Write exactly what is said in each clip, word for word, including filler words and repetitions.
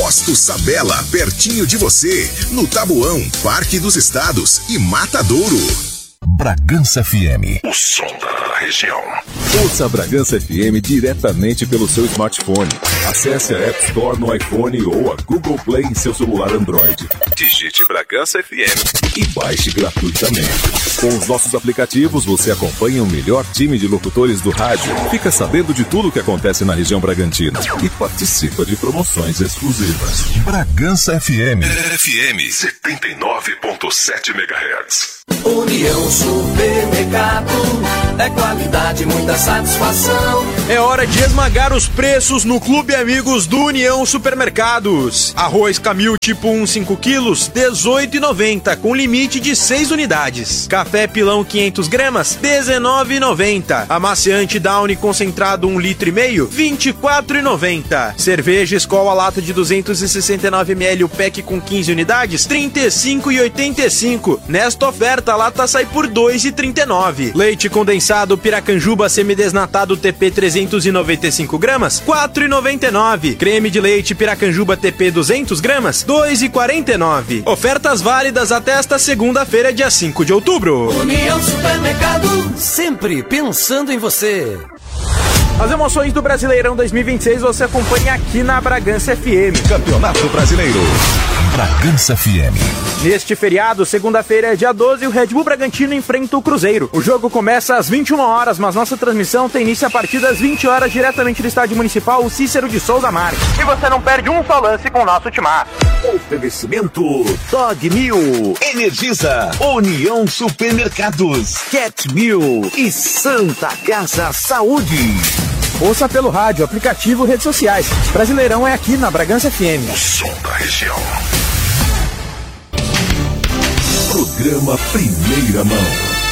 Posto Sabela, pertinho de você, no Tabuão, Parque dos Estados e Matadouro. Bragança F M, o som da região. Ouça a Bragança F M diretamente pelo seu smartphone. Acesse a App Store no iPhone ou a Google Play em seu celular Android. Digite Bragança F M e baixe gratuitamente. Com os nossos aplicativos, você acompanha o melhor time de locutores do rádio, fica sabendo de tudo o que acontece na região Bragantina e participa de promoções exclusivas. Bragança F M. F M setenta e nove ponto sete megahertz. União Supermercado, é qualidade, muita satisfação. É hora de esmagar os preços no Clube Amigos do União Supermercados. Arroz Camil tipo um, cinco quilos, dezoito reais e noventa centavos, com limite de seis unidades. Café Pilão quinhentas gramas, dezenove reais e noventa centavos. Amaciante Downy concentrado um litro e meio, vinte e quatro reais e noventa centavos. Cerveja Skol a lata de duzentos e sessenta e nove mililitros, o pack com quinze unidades, trinta e cinco reais e oitenta e cinco centavos. Nesta oferta, a lata sai por dois reais e trinta e nove centavos. Leite condensado Piracanjuba semidesnatado T P trezentos e noventa e cinco gramas, quatro reais e noventa e nove centavos. Creme de leite Piracanjuba T P duzentas gramas, dois reais e quarenta e nove centavos. Ofertas válidas até esta segunda-feira, dia cinco de outubro. União Supermercado, sempre pensando em você. As emoções do Brasileirão dois mil e vinte e seis você acompanha aqui na Bragança F M. Campeonato Brasileiro. Bragança F M. Neste feriado, segunda-feira, dia doze, o Red Bull Bragantino enfrenta o Cruzeiro. O jogo começa às vinte e uma horas, mas nossa transmissão tem início a partir das vinte horas, diretamente do Estádio Municipal Cícero de Souza Marques. E você não perde um só lance com o nosso timaço. Oferecimento Dog Mil, Energisa, União Supermercados, Cat Mil e Santa Casa Saúde. Ouça pelo rádio, aplicativo, redes sociais. Brasileirão é aqui na Bragança F M. O som da região. Programa Primeira Mão.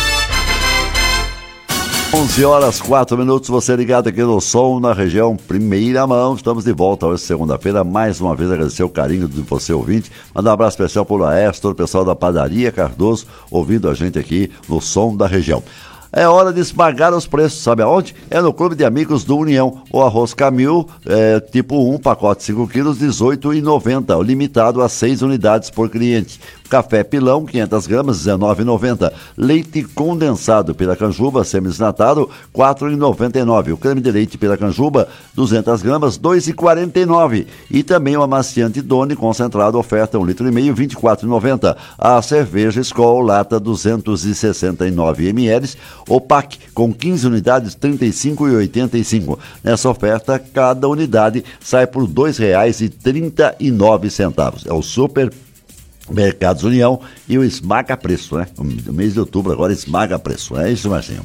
onze horas, quatro minutos, você ligado aqui no som na região Primeira Mão. Estamos de volta hoje, segunda-feira, mais uma vez agradecer o carinho de você ouvinte. Mandar um abraço especial para o Laércio, todo o pessoal da Padaria Cardoso, ouvindo a gente aqui no som da região. É hora de esmagar os preços, sabe aonde? É no Clube de Amigos do União. O arroz Camil, é, tipo um, pacote cinco quilos, dezoito reais e noventa centavos, limitado a seis unidades por cliente. Café Pilão, quinhentas gramas, dezenove reais e noventa centavos. Leite condensado Piracanjuba, semidesnatado, quatro reais e noventa e nove centavos. O creme de leite Piracanjuba, duzentas gramas, dois reais e quarenta e nove centavos. E também o amaciante Doni concentrado, oferta um litro e meio, vinte e quatro reais e noventa centavos. A cerveja Skol, lata duzentos e sessenta e nove mililitros. O pack com quinze unidades, trinta e cinco reais e oitenta e cinco centavos. Nessa oferta, cada unidade sai por dois reais e trinta e nove centavos. É o Super Mercados União e o esmaga preço, né? O mês de outubro agora esmaga preço, é isso, Marcinho?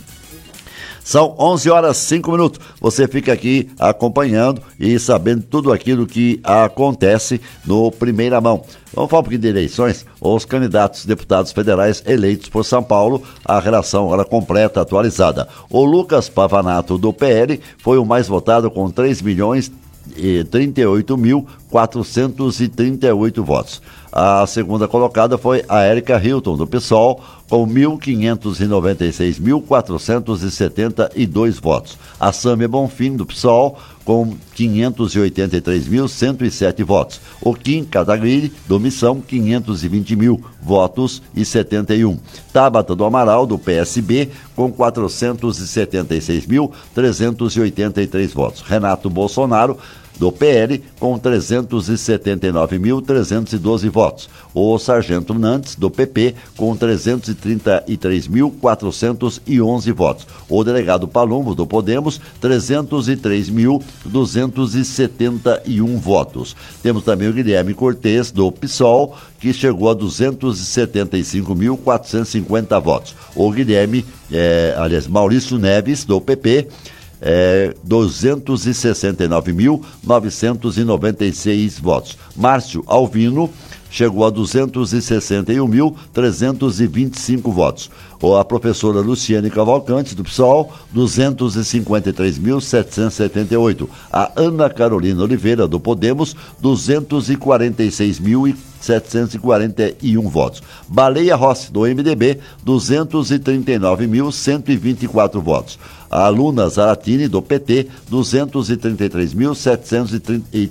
São onze horas e cinco minutos. Você fica aqui acompanhando e sabendo tudo aquilo que acontece no Primeira Mão. Vamos falar um pouquinho de eleições. Os candidatos deputados federais eleitos por São Paulo, a relação era completa, atualizada. O Lucas Pavanato, do P L, foi o mais votado com três milhões e trinta e oito mil quatrocentos e trinta e oito votos. A segunda colocada foi a Érica Hilton, do PSOL, com mil quinhentos e noventa e seis mil quatrocentos e setenta e dois votos. A Sâmia Bonfim, do PSOL, com quinhentos e oitenta e três mil cento e sete votos. O Kim Kataguiri, do Missão, quinhentos e vinte mil votos e setenta e um. Tabata do Amaral, do P S B, com quatrocentos e setenta e seis mil trezentos e oitenta e três votos. Renato Bolsonaro, do P L, com trezentos e setenta e nove mil trezentos e doze votos. O Sargento Nantes, do P P, com trezentos e trinta e três mil quatrocentos e onze votos. O delegado Palumbo, do Podemos, trezentos e três mil duzentos e setenta e um votos. Temos também o Guilherme Cortes, do PSOL, que chegou a duzentos e setenta e cinco mil quatrocentos e cinquenta votos. O Guilherme, é, aliás, Maurício Neves, do P P, É, duzentos e sessenta e nove mil novecentos e noventa e seis votos. Márcio Alvino chegou a duzentos e sessenta e um mil trezentos e vinte e cinco votos. Ou a professora Luciane Cavalcante, do PSOL, duzentos e cinquenta e três mil setecentos e setenta e oito. A Ana Carolina Oliveira, do Podemos, duzentos e quarenta e seis mil setecentos e quarenta e um votos. Baleia Rossi, do M D B, duzentos e trinta e nove mil cento e vinte e quatro votos. A Luna Zaratini, do P T, duzentos e trinta e três mil setecentos e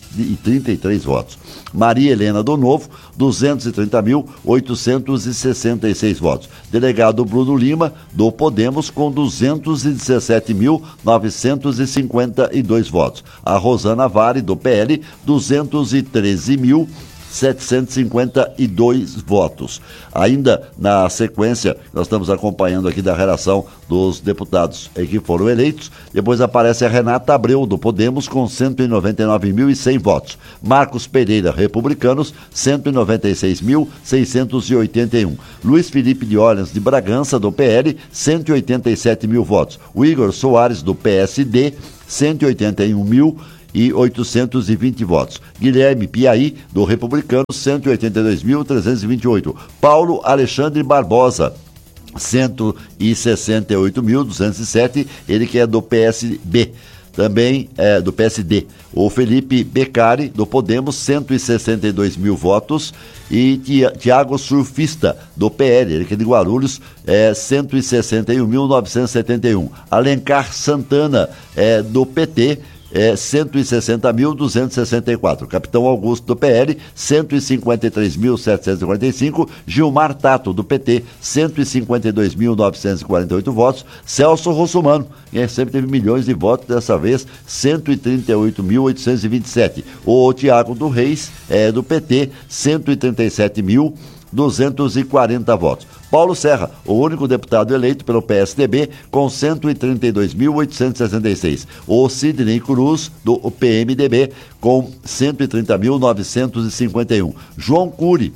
e trinta e três votos. Maria Helena do Novo, duzentos e trinta mil, oitocentos e sessenta e seis votos. Delegado Bruno Lima, do Podemos, com duzentos e dezessete mil, novecentos e cinquenta e dois votos. A Rosana Vale, do P L, duzentos e treze mil, setecentos e cinquenta e dois votos. Ainda na sequência, nós estamos acompanhando aqui da relação dos deputados que foram eleitos. Depois aparece a Renata Abreu, do Podemos, com cento e noventa e nove mil e cem votos. Marcos Pereira, Republicanos, cento e noventa e seis mil, seiscentos e oitenta e um. Luiz Felipe de Orleans de Bragança, do P L, cento e oitenta e sete mil votos. O Igor Soares, do P S D, cento e oitenta e um mil e oitocentos e vinte votos. Guilherme Piaí, do Republicano, cento e oitenta e dois mil, trezentos e vinte e oito. Paulo Alexandre Barbosa, cento e sessenta e oito mil, duzentos e sete, ele que é do P S B. Também é do P S D. O Felipe Beccari, do Podemos, cento e sessenta e dois mil votos. E Tiago Surfista, do P L, ele que é de Guarulhos, é cento e sessenta e um mil, novecentos e setenta e um. Alencar Santana, é do P T, é cento e sessenta mil, duzentos e sessenta e quatro. Capitão Augusto, do P L, cento e cinquenta e três mil, setecentos e quarenta e cinco. Gilmar Tato, do P T, cento e cinquenta e dois mil, novecentos e quarenta e oito votos. Celso Russomano, que sempre teve milhões de votos, dessa vez cento e trinta e oito mil, oitocentos e vinte e sete. O Tiago do Reis, é, do P T, cento e trinta e sete mil, duzentos e quarenta votos. Paulo Serra, o único deputado eleito pelo P S D B, com cento e trinta e dois mil, oitocentos e sessenta e seis. O Sidney Cruz, do P M D B, com cento e trinta mil, novecentos e cinquenta e um. João Cury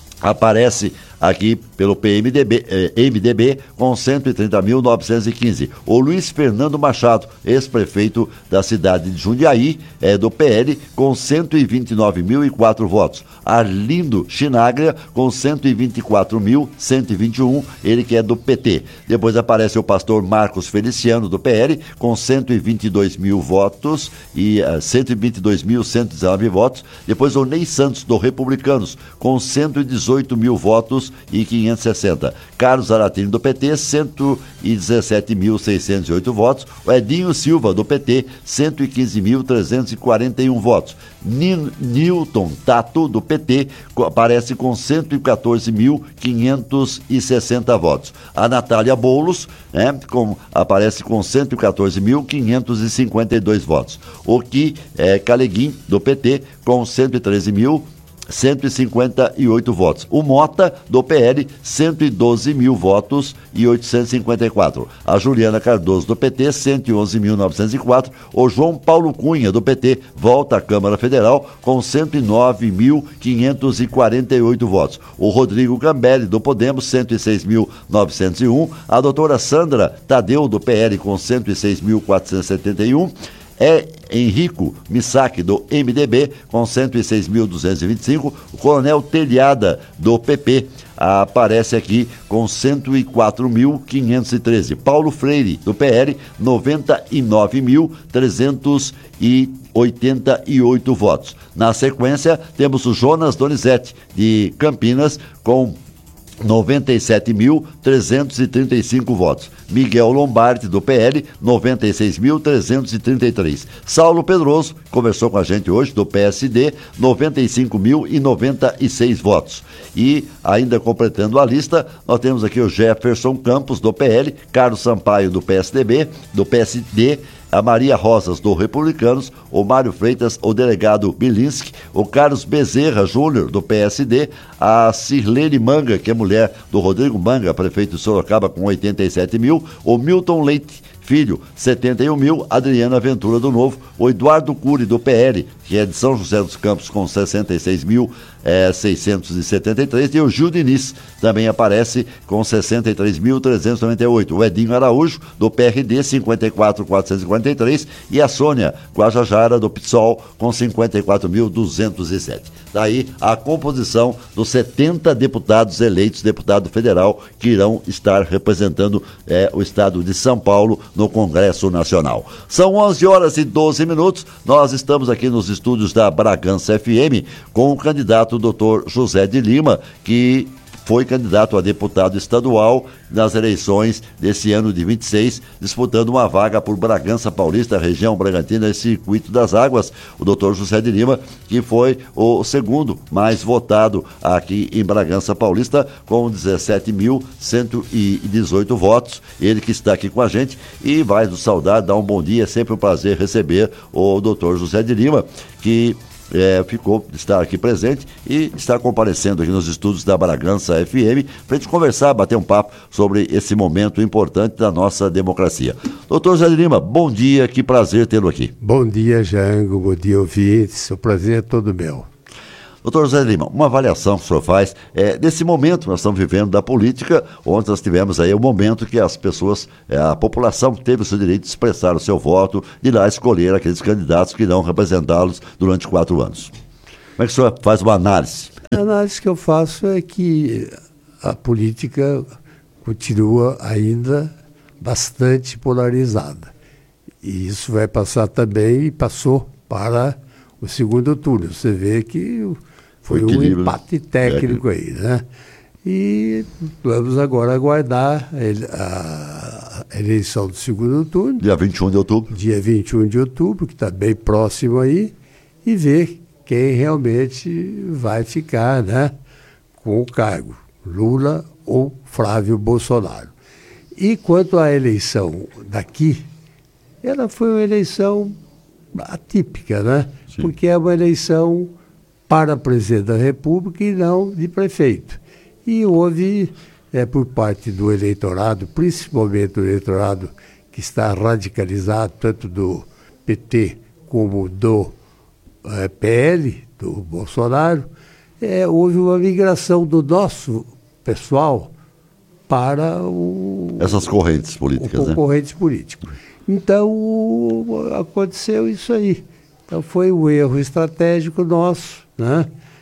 aparece aqui pelo P M D B, eh, M D B, com cento e trinta mil, novecentos e quinze. O Luiz Fernando Machado, ex-prefeito da cidade de Jundiaí, é do P L, com cento e vinte e nove mil e quatro votos. Arlindo Chinaglia, com cento e vinte e quatro mil, cento e vinte e um, ele que é do P T. Depois aparece o pastor Marcos Feliciano, do P L, com cento e vinte e dois mil votos e uh, cento e vinte e dois mil, cento e dezenove votos. Depois o Ney Santos, do Republicanos, com cento e dezoito mil votos e quinhentos e sessenta. Carlos Aratini, do P T, cento e dezessete mil, seiscentos e oito votos. O Edinho Silva, do P T, cento e quinze mil, trezentos e quarenta e um votos. Nin, Nilton Tato, do P T, aparece com cento e quatorze mil, quinhentos e sessenta votos. A Natália Boulos, né, com, aparece com cento e quatorze mil, quinhentos e cinquenta e dois votos. O Ki é, Caleguin, do P T, com cento e treze mil, cento e cinquenta e oito votos. O Mota, do P L, cento e doze mil votos e oitocentos e cinquenta e quatro. A Juliana Cardoso, do P T, cento e onze mil, novecentos e quatro. O João Paulo Cunha, do P T, volta à Câmara Federal com cento e nove mil, quinhentos e quarenta e oito votos. O Rodrigo Gambelli, do Podemos, cento e seis mil, novecentos e um. A doutora Sandra Tadeu, do P L, com cento e seis mil, quatrocentos e setenta e um. É Henrico Missac, do M D B, com cento e seis mil, duzentos e vinte e cinco. O Coronel Telhada, do P P, aparece aqui com cento e quatro mil, quinhentos e treze. Paulo Freire, do P L, noventa e nove mil, trezentos e oitenta e oito votos. Na sequência, temos o Jonas Donizete, de Campinas, com noventa e sete mil, trezentos e trinta e cinco votos. Miguel Lombardi, do P L, noventa e seis mil, trezentos e trinta e três. Saulo Pedroso, conversou com a gente hoje, do P S D, noventa e cinco mil e noventa e seis votos. E, ainda completando a lista, nós temos aqui o Jefferson Campos, do P L, Carlos Sampaio, do P S D B, do P S D, a Maria Rosas, do Republicanos, o Mário Freitas, o delegado Bilinski, o Carlos Bezerra Júnior, do P S D, a Cirlene Manga, que é mulher do Rodrigo Manga, prefeito de Sorocaba, com oitenta e sete mil, o Milton Leite Filho, setenta e um mil, Adriana Ventura, do Novo, o Eduardo Cury, do P L, que é de São José dos Campos, com sessenta e seis mil, seiscentos e setenta e três, e o Gil Diniz também aparece com sessenta e três mil, trezentos e noventa e oito. O Edinho Araújo, do P R D, cinquenta e quatro mil, quatrocentos e quarenta e três, e a Sônia Guajajara, do P SOL, com cinquenta e quatro mil, duzentos e sete. Daí a composição dos setenta deputados eleitos, deputado federal, que irão estar representando é, o estado de São Paulo no Congresso Nacional. São onze horas e doze minutos, nós estamos aqui nos estúdios da Bragança F M com o candidato doutor José de Lima, que foi candidato a deputado estadual nas eleições desse ano de vinte e seis, disputando uma vaga por Bragança Paulista, região Bragantina e Circuito das Águas. O doutor José de Lima, que foi o segundo mais votado aqui em Bragança Paulista, com dezessete mil cento e dezoito votos. Ele que está aqui com a gente e vai nos saudar, dar um bom dia. É sempre um prazer receber o doutor José de Lima, que É, ficou, está aqui presente e está comparecendo aqui nos estúdios da Bragança F M para a gente conversar, bater um papo sobre esse momento importante da nossa democracia. Doutor José de Lima, bom dia, que prazer tê-lo aqui. Bom dia, Jango, bom dia, ouvintes, o prazer é todo meu. Doutor José de Lima, uma avaliação que o senhor faz é, desse momento que nós estamos vivendo da política, onde nós tivemos aí o momento que as pessoas, é, a população teve o seu direito de expressar o seu voto e ir lá escolher aqueles candidatos que irão representá-los durante quatro anos. Como é que o senhor faz uma análise? A análise que eu faço é que a política continua ainda bastante polarizada. E isso vai passar também e passou para o segundo turno. Você vê que foi um empate técnico aí, né? E vamos agora aguardar a eleição do segundo turno. Dia vinte e um de outubro. Dia vinte e um de outubro, que está bem próximo aí, e ver quem realmente vai ficar, né, com o cargo, Lula ou Flávio Bolsonaro. E quanto à eleição daqui, ela foi uma eleição atípica, né? Sim. Porque é uma eleição para presidente da República e não de prefeito. E houve, é, por parte do eleitorado, principalmente do eleitorado que está radicalizado, tanto do P T como do é, P L, do Bolsonaro, é, houve uma migração do nosso pessoal para o, essas correntes políticas, o concorrentes né? políticos. Então, o, aconteceu isso aí. Então, foi um erro estratégico nosso, né,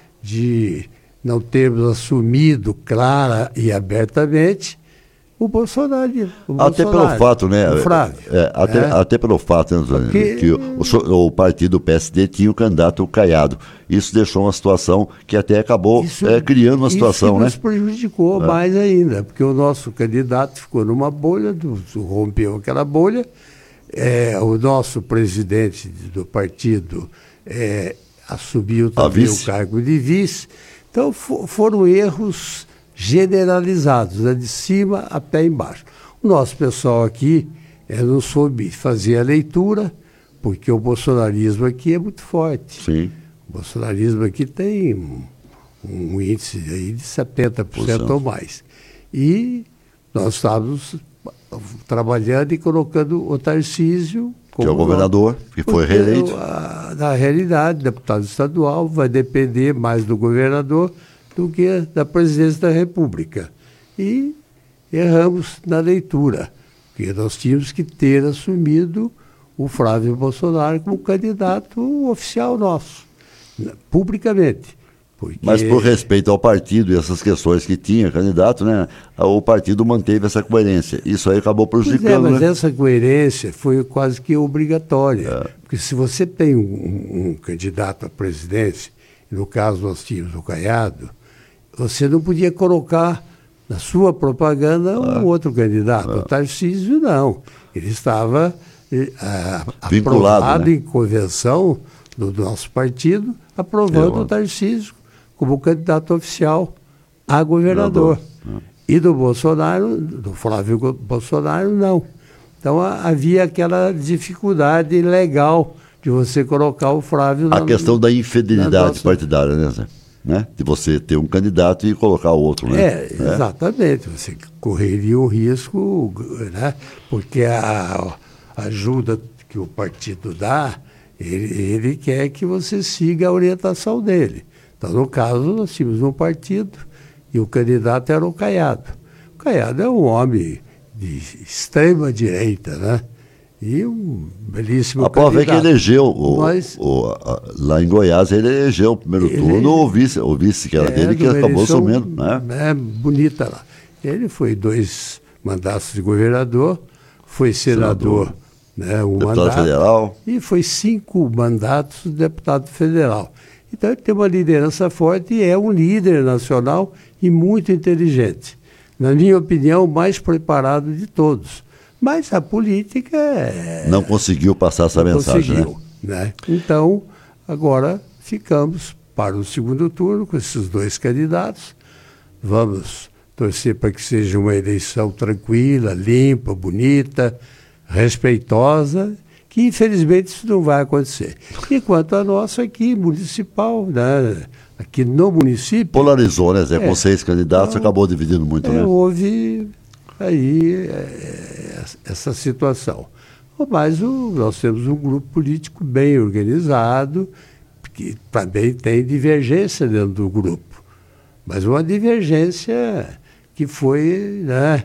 de não termos assumido clara e abertamente o Bolsonaro. O até Bolsonaro, pelo fato, né? O Flávio. É, até, é. até pelo fato, né, Porque... que o, o, o partido P S D tinha o candidato Caiado. Isso deixou uma situação que até acabou isso, é, criando uma situação, isso né? Isso prejudicou é. mais ainda, porque o nosso candidato ficou numa bolha, do, rompeu aquela bolha. É, o nosso presidente do partido é, assumiu também o cargo de vice. Então, for, foram erros generalizados, né, de cima até embaixo. O nosso pessoal aqui é, não soube fazer a leitura, porque o bolsonarismo aqui é muito forte. Sim. O bolsonarismo aqui tem um, um índice aí de setenta por cento ou mais. E nós estávamos trabalhando e colocando o Tarcísio como que é o governador, que foi reeleito. A, na realidade, deputado estadual vai depender mais do governador do que da presidência da República. E erramos na leitura, porque nós tínhamos que ter assumido o Flávio Bolsonaro como candidato oficial nosso, publicamente. Porque... Mas por respeito ao partido e essas questões que tinha candidato, né, o partido manteve essa coerência. Isso aí acabou prejudicando. Pois é, mas né? essa coerência foi quase que obrigatória. É. Porque se você tem um, um candidato à presidência, no caso nós tínhamos o Caiado, você não podia colocar na sua propaganda um ah. outro candidato. Ah. O Tarcísio não. Ele estava ah, aprovado, né? Em convenção do nosso partido, aprovando Eu... o Tarcísio como candidato oficial a governador. Não. E do Bolsonaro, do Flávio Bolsonaro, não. Então a, havia aquela dificuldade legal de você colocar o Flávio... A na, questão da infidelidade nossa... partidária, né, Zé? Né? De você ter um candidato e colocar o outro, né? É, exatamente. É. Você correria o risco, né? Porque a, a ajuda que o partido dá, ele, ele quer que você siga a orientação dele. Então, no caso, nós tínhamos um partido e o candidato era o Caiado. O Caiado é um homem de extrema direita, né? E um belíssimo a candidato. A prova é que elegeu, o, Mas, o, a, lá em Goiás, ele elegeu o primeiro ele, turno o vice, o vice que era é, dele, que acabou sumindo. Né? É, bonita lá. Ele foi dois mandatos de governador, foi senador, senador né, um deputado mandato, federal. E foi cinco mandatos de deputado federal. Então ele tem uma liderança forte e é um líder nacional e muito inteligente. Na minha opinião, o mais preparado de todos. Mas a política é... Não conseguiu passar essa mensagem, conseguiu, né? né? Então, agora ficamos para o segundo turno com esses dois candidatos. Vamos torcer para que seja uma eleição tranquila, limpa, bonita, respeitosa, que infelizmente isso não vai acontecer. Enquanto a nossa aqui, municipal, né? Aqui no município... Polarizou, né, Zé? Com é, seis candidatos, então, acabou dividindo muito, é, né? Houve aí é, essa situação. Mas o, nós temos um grupo político bem organizado, que também tem divergência dentro do grupo. Mas uma divergência que foi, né,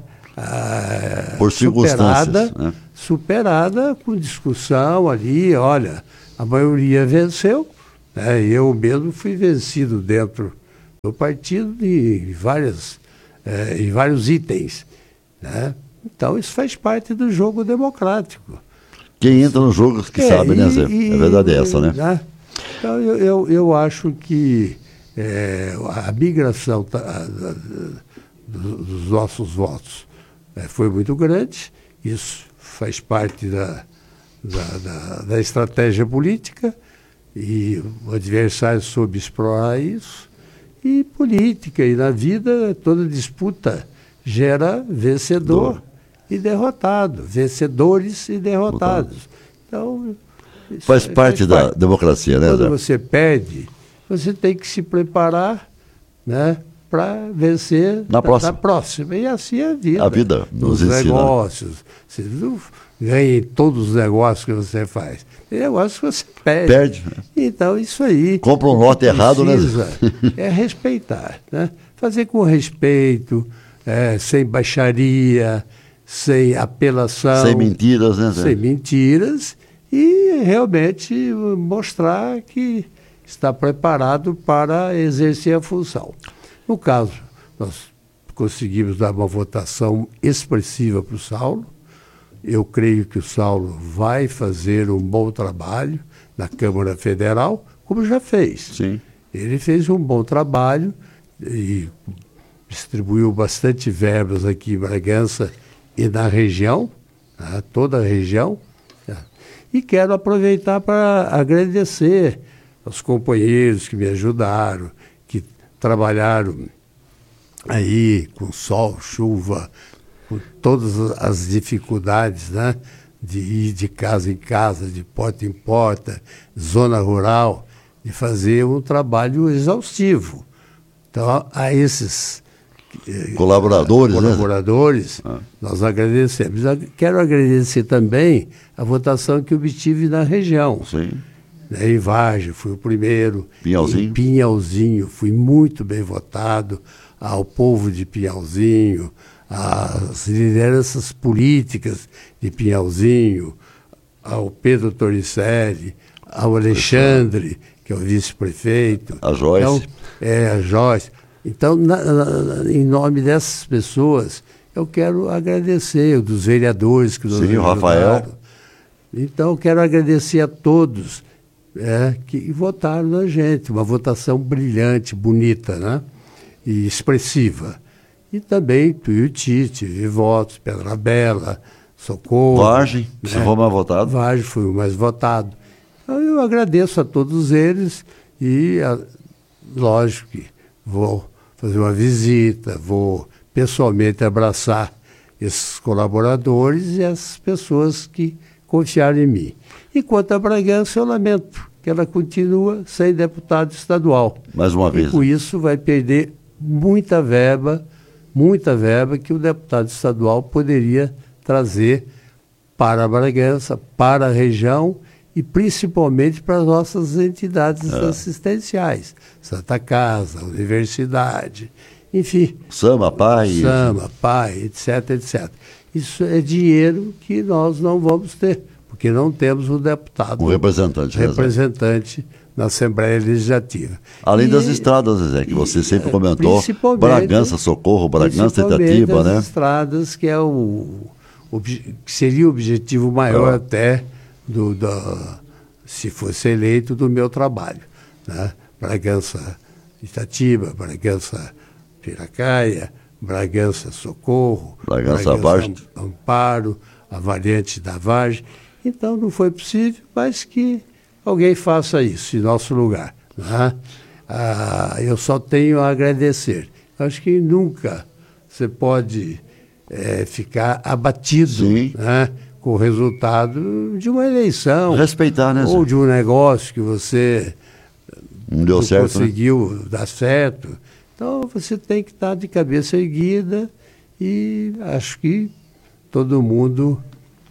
a, por superada, circunstâncias, né? superada com discussão ali. Olha, a maioria venceu, né, eu mesmo fui vencido dentro do partido em, várias, é, em vários itens, né? Então isso faz parte do jogo democrático. Quem entra no jogo que é, sabe, e, né, Zé? E, é verdade essa, né? né? Então eu, eu, eu acho que é, a migração tá, a, a, dos nossos votos é, foi muito grande. Isso faz parte da, da, da, da estratégia política e o adversário soube explorar isso. E política, e na vida toda disputa gera vencedor Do. e derrotado, vencedores e derrotados. Então, faz parte faz da parte. democracia, né, Quando Zé? você perde, você tem que se preparar, né, para vencer na, na próxima. na próxima. E assim é a vida. A vida nos ensina. Negócios. Você não ganha em todos os negócios que você faz. Tem negócios que você perde. Perde. Então, isso aí... Compra um lote errado, né? É respeitar, né? Fazer com respeito, é, sem baixaria, sem apelação. Sem mentiras, né, Zé? Sem mentiras. E realmente mostrar que está preparado para exercer a função. No caso, nós conseguimos dar uma votação expressiva para o Saulo. Eu creio que o Saulo vai fazer um bom trabalho na Câmara Federal, como já fez. Sim. Ele fez um bom trabalho e distribuiu bastante verbas aqui em Bragança e na região, né, toda a região. Né. E quero aproveitar para agradecer aos companheiros que me ajudaram, que trabalharam aí com sol, chuva, com todas as dificuldades, né, de ir de casa em casa, de porta em porta, zona rural, de fazer um trabalho exaustivo. Então, a esses colaboradores, a, colaboradores né? Nós agradecemos. Quero agradecer também a votação que obtive na região. Sim. Em Vargem, fui o primeiro. Pinhalzinho. Em Pinhalzinho, fui muito bem votado. Ao povo de Pinhalzinho, às lideranças políticas de Pinhalzinho, ao Pedro Torricelli, ao Alexandre, que é o vice-prefeito. A Joyce. Então, é, a Joyce. Então, na, na, em nome dessas pessoas, eu quero agradecer, dos vereadores que nos Sim, o Rafael. Então, quero agradecer a todos é, que votaram na gente. Uma votação brilhante, bonita, né? E expressiva. E também Tuiuti, tive votos, Pedra Bela, Socorro. Vargem, né? você foi mais votado? Vargem foi o mais votado. Então, eu agradeço a todos eles e, a, lógico que vou fazer uma visita, vou pessoalmente abraçar esses colaboradores e as pessoas que confiaram em mim. E quanto a Bragança, eu lamento que ela continua sem deputado estadual. Mais uma vez. E com isso vai perder muita verba, muita verba que o deputado estadual poderia trazer para a Bragança, para a região e principalmente para as nossas entidades é. assistenciais. Santa Casa, Universidade, enfim. Sama, Pai. Sama, Pai, etc, etcétera. Isso é dinheiro que nós não vamos ter, porque não temos um deputado. Um representante. Representante na Assembleia Legislativa. Além e, das estradas, Zé, que você sempre é, comentou. Bragança, Socorro, Bragança, Itatiba, né? As estradas, que é o, o que seria o objetivo maior ah. até do, da, se fosse eleito, do meu trabalho, né? Bragança Itatiba, Bragança Piracaia, Bragança Socorro, Bragança, Bragança Amparo, a variante da Vargem. Então não foi possível, mas que alguém faça isso em nosso lugar. Né? Ah, eu só tenho a agradecer. Acho que nunca você pode é, ficar abatido, né, com o resultado de uma eleição. Respeitar, né? Ou de um negócio que você não deu não certo, conseguiu né? dar certo. Então você tem que estar de cabeça erguida e acho que todo mundo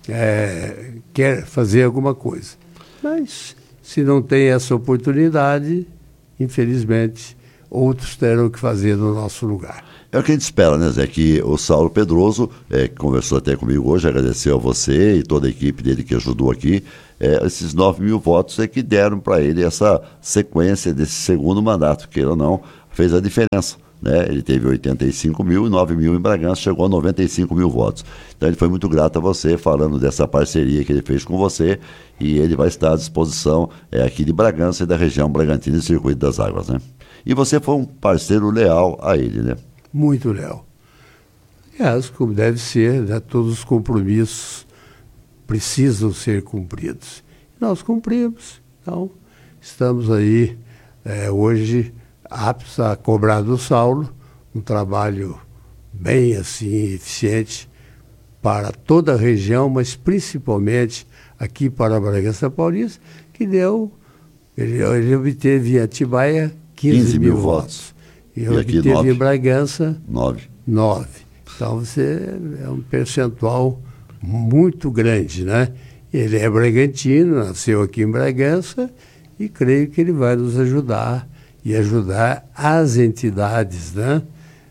é, quer fazer alguma coisa. Mas se não tem essa oportunidade, infelizmente, outros terão que fazer no nosso lugar. É o que a gente espera, né, Zé? Que o Saulo Pedroso, é, que conversou até comigo hoje, agradeceu a você e toda a equipe dele que ajudou aqui, é, esses nove mil votos é que deram para ele essa sequência desse segundo mandato, queira ou não, fez a diferença. Né? Ele teve oitenta e cinco mil e nove mil em Bragança, chegou a noventa e cinco mil votos. Então ele foi muito grato a você, falando dessa parceria que ele fez com você, e ele vai estar à disposição é, aqui de Bragança e da região Bragantina e Circuito das Águas, né? E você foi um parceiro leal a ele, né? Muito leal. Aliás, como deve ser, né, todos os compromissos precisam ser cumpridos. Nós cumprimos, então estamos aí é, hoje aptos a cobrar do Saulo um trabalho bem assim eficiente para toda a região, mas principalmente aqui para a Bragança Paulista, que deu, ele, ele obteve em Atibaia quinze mil votos. E eu obteve nove. Em Bragança nove. nove. Então você é um percentual muito grande, né? Ele é bragantino, nasceu aqui em Bragança e creio que ele vai nos ajudar e ajudar as entidades, né,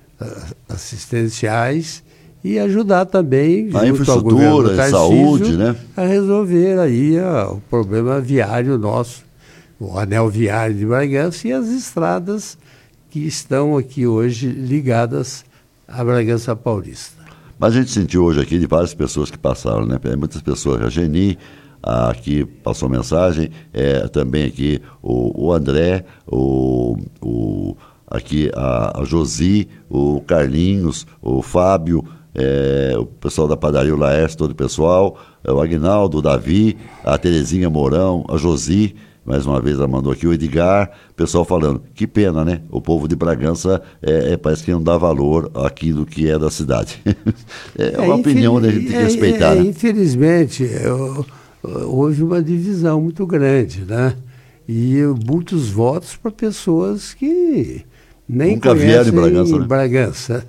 assistenciais e ajudar também a infraestrutura, a saúde, né, a resolver aí ó, o problema viário nosso, o anel viário de Bragança e as estradas que estão aqui hoje ligadas à Bragança Paulista. Mas a gente sentiu hoje aqui de várias pessoas que passaram, né? Muitas pessoas, a Geni, aqui passou mensagem, é, também aqui o, o André, o, o, aqui a, a Josi, o Carlinhos, o Fábio, é, o pessoal da padaria, o Laércio, todo o pessoal, é, o Aguinaldo, o Davi, a Terezinha Mourão, a Josi, mais uma vez ela mandou aqui, o Edgar, o pessoal falando, que pena, né? O povo de Bragança é, é, parece que não dá valor àquilo que é da cidade. é, é uma opinião, né? A gente tem que respeitar. É, é, né? Infelizmente, eu, houve uma divisão muito grande, né? E muitos votos para pessoas que nem nunca vieram em Bragança, em né? Bragança.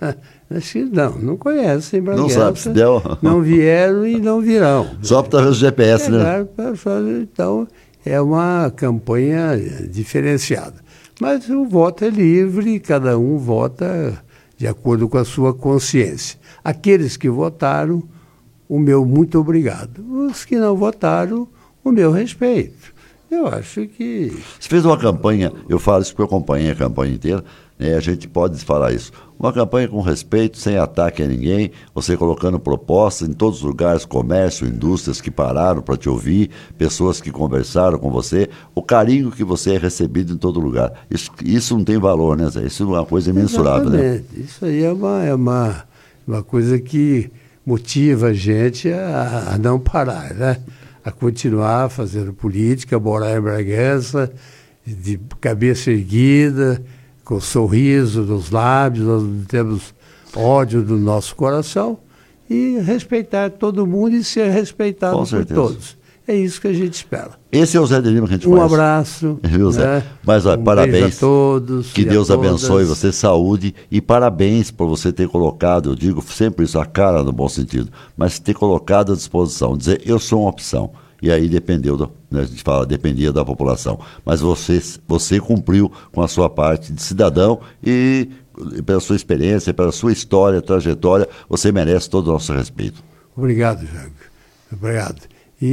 Não, não conhecem Bragança. Não sabe se deu. Não vieram e não virão. Só para ver o G P S, né? Então, é uma campanha diferenciada. Mas o voto é livre, cada um vota de acordo com a sua consciência. Aqueles que votaram, o meu muito obrigado. Os que não votaram, o meu respeito. Eu acho que... Você fez uma campanha, eu falo isso porque eu acompanhei a campanha inteira, né, a gente pode falar isso. Uma campanha com respeito, sem ataque a ninguém, você colocando propostas em todos os lugares, comércio, indústrias que pararam para te ouvir, pessoas que conversaram com você, o carinho que você é recebido em todo lugar. Isso, isso não tem valor, né, Zé? Isso é uma coisa imensurável, né? Isso aí é uma, é uma, uma coisa que motiva a gente a, a não parar, né? A continuar fazendo política, morar em Bragança, de cabeça erguida, com sorriso nos lábios, nós não temos ódio no nosso coração, e respeitar todo mundo e ser respeitado por todos. É isso que a gente espera. Esse é o Zé de Lima que a gente um faz. Um abraço. Viu, Zé? Né? Mas, olha, um parabéns. Beijo a todos. Que Deus a abençoe você, saúde, e parabéns por você ter colocado, eu digo sempre isso, a cara no bom sentido, mas ter colocado à disposição, dizer, eu sou uma opção. E aí dependeu, do, né, a gente fala, dependia da população. Mas você, você cumpriu com a sua parte de cidadão e pela sua experiência, pela sua história, trajetória, você merece todo o nosso respeito. Obrigado, Jango. Obrigado.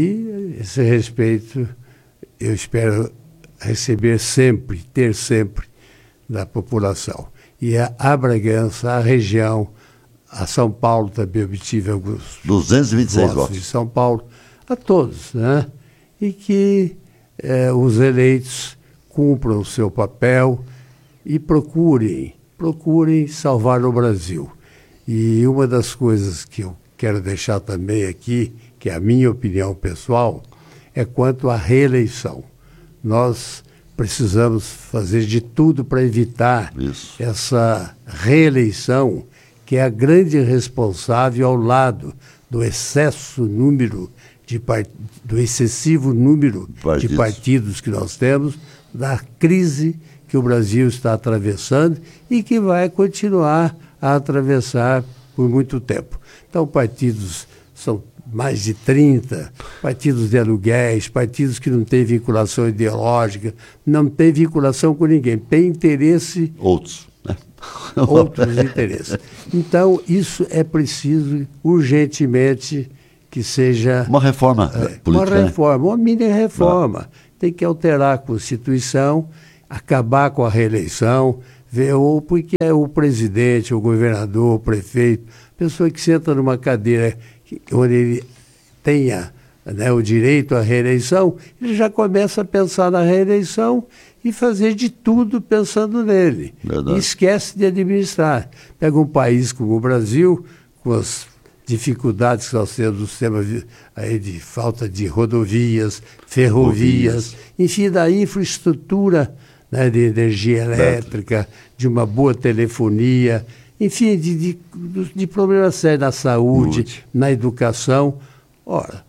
E esse respeito eu espero receber sempre, ter sempre da população. E a, a Bragança, a região, a São Paulo também obtive alguns duzentos e vinte e seis votos. De São Paulo, a todos, né? E que eh, os eleitos cumpram o seu papel e procurem, procurem salvar o Brasil. E uma das coisas que eu quero deixar também aqui, que é a minha opinião pessoal, é quanto à reeleição. Nós precisamos fazer de tudo para evitar Isso. essa reeleição, que é a grande responsável ao lado do excesso número de part... do excessivo número partidos. de partidos que nós temos, da crise que o Brasil está atravessando e que vai continuar a atravessar por muito tempo. Então, partidos são mais de trinta, partidos de aluguéis, partidos que não têm vinculação ideológica, não têm vinculação com ninguém, tem interesse... Outros. Né? Outros interesses. Então, isso é preciso urgentemente que seja... Uma reforma é, política. Uma reforma, né? uma mini reforma. Ah. Tem que alterar a Constituição, acabar com a reeleição, ver ou porque é o presidente, o governador, o prefeito, pessoa que senta numa cadeira onde ele tenha, né, o direito à reeleição, ele já começa a pensar na reeleição e fazer de tudo pensando nele. Verdade. E esquece de administrar. Pega um país como o Brasil, com as dificuldades que nós temos no sistema aí de falta de rodovias, ferrovias, rodovias. Enfim, da infraestrutura, né, de energia elétrica, de uma boa telefonia, enfim, de, de, de problemas sérios na saúde, Muito. na educação. Ora,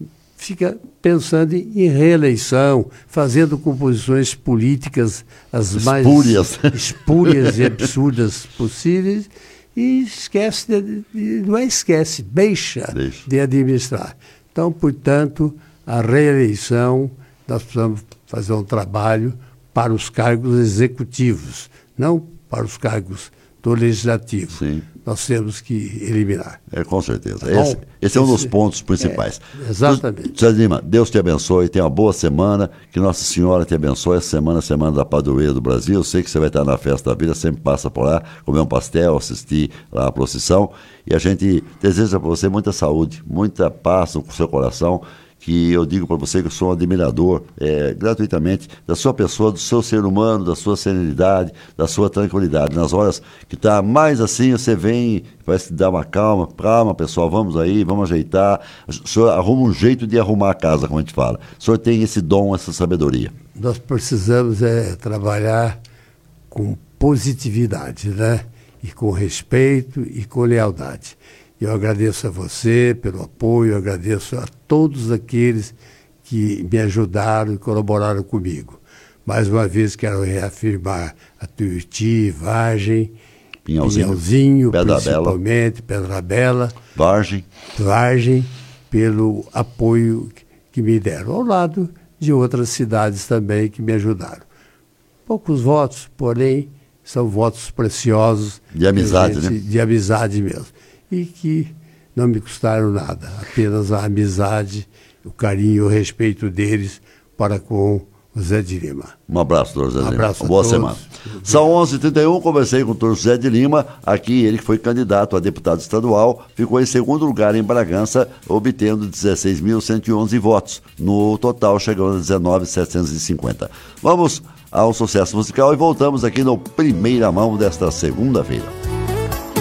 fica pensando em reeleição, fazendo composições políticas as espúrias. mais espúrias e absurdas possíveis, e esquece, de, de, não é esquece, deixa, deixa de administrar. Então, portanto, a reeleição, nós precisamos fazer um trabalho para os cargos executivos, não para os cargos do Legislativo. Sim. Nós temos que eliminar. É, com certeza. Bom, esse, esse é um dos pontos principais. É, exatamente. Zé Lima, Deus te abençoe, tenha uma boa semana, que Nossa Senhora te abençoe. Essa semana é a Semana da Padroeira do Brasil. Eu sei que você vai estar na Festa da Vida, sempre passa por lá, comer um pastel, assistir lá a procissão. E a gente deseja para você muita saúde, muita paz no seu coração, que eu digo para você que eu sou um admirador, é, gratuitamente, da sua pessoa, do seu ser humano, da sua serenidade, da sua tranquilidade. Nas horas que está mais assim, você vem, parece que dá uma calma, calma, pessoal, vamos aí, vamos ajeitar. O senhor arruma um jeito de arrumar a casa, como a gente fala. O senhor tem esse dom, essa sabedoria. Nós precisamos é, trabalhar com positividade, né? E com respeito e com lealdade. Eu agradeço a você pelo apoio, eu agradeço a todos aqueles que me ajudaram e colaboraram comigo. Mais uma vez quero reafirmar a Tuiuti, Vargem, Pinhalzinho, Pinhalzinho Pedra principalmente, Bela. Pedra Bela, Vargem. Vargem, pelo apoio que me deram, ao lado de outras cidades também que me ajudaram. Poucos votos, porém, são votos preciosos. De amizade, gente, né? De amizade mesmo. E que não me custaram nada, apenas a amizade, o carinho e o respeito deles para com o Zé de Lima. Um abraço, doutor Zé de Lima. Um abraço a Boa todos. semana. São onze e trinta e um, conversei com o doutor Zé de Lima, aqui ele que foi candidato a deputado estadual, ficou em segundo lugar em Bragança, obtendo dezesseis mil cento e onze votos, no total chegando a dezenove mil setecentos e cinquenta. Vamos ao sucesso musical e voltamos aqui no Primeira Mão desta segunda-feira.